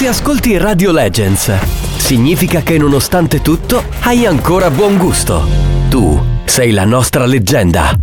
Se ascolti Radio Legends, significa che nonostante tutto hai ancora buon gusto. Tu sei la nostra leggenda.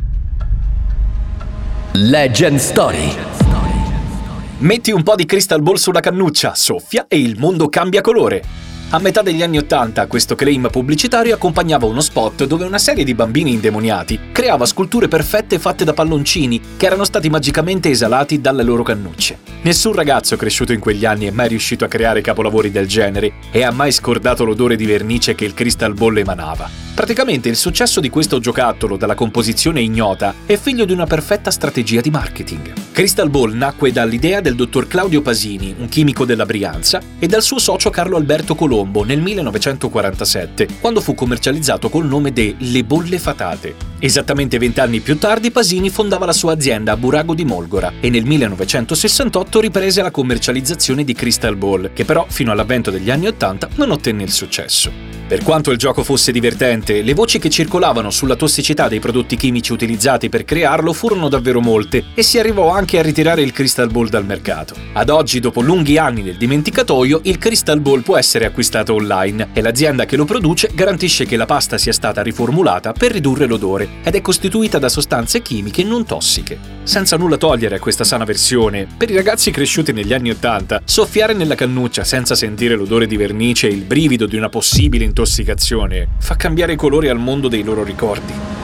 Legend Story. Metti un po' di Crystal Ball sulla cannuccia, soffia e il mondo cambia colore. A metà degli anni '80 questo claim pubblicitario accompagnava uno spot dove una serie di bambini indemoniati creava sculture perfette fatte da palloncini che erano stati magicamente esalati dalle loro cannucce. Nessun ragazzo cresciuto in quegli anni è mai riuscito a creare capolavori del genere e ha mai scordato l'odore di vernice che il Crystal Ball emanava. Praticamente il successo di questo giocattolo dalla composizione ignota è figlio di una perfetta strategia di marketing. Crystal Ball nacque dall'idea del dottor Claudio Pasini, un chimico della Brianza, e dal suo socio Carlo Alberto Colombo nel 1947, quando fu commercializzato col nome de Le Bolle Fatate. Esattamente 20 anni più tardi Pasini fondava la sua azienda a Burago di Molgora e nel 1968 riprese la commercializzazione di Crystal Ball, che però fino all'avvento degli anni '80 non ottenne il successo. Per quanto il gioco fosse divertente, le voci che circolavano sulla tossicità dei prodotti chimici utilizzati per crearlo furono davvero molte e si arrivò anche a ritirare il Crystal Ball dal mercato. Ad oggi, dopo lunghi anni nel dimenticatoio, il Crystal Ball può essere acquistato online e l'azienda che lo produce garantisce che la pasta sia stata riformulata per ridurre l'odore ed è costituita da sostanze chimiche non tossiche. Senza nulla togliere a questa sana versione, per i ragazzi cresciuti negli anni '80, soffiare nella cannuccia senza sentire l'odore di vernice e il brivido di una possibile intossicazione fa cambiare i colori al mondo dei loro ricordi.